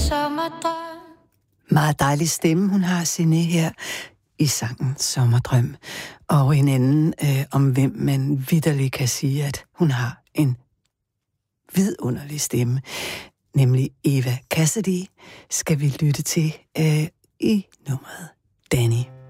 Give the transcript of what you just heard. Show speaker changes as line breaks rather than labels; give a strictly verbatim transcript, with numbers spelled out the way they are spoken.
sommerdrøm.
Meget dejlig stemme, hun har, Signe, her i sangen Sommerdrøm. Og en anden øh, om hvem man vitterligt kan sige, at hun har en vidunderlig stemme, nemlig Eva Cassidy, skal vi lytte til øh, i nummeret Danny.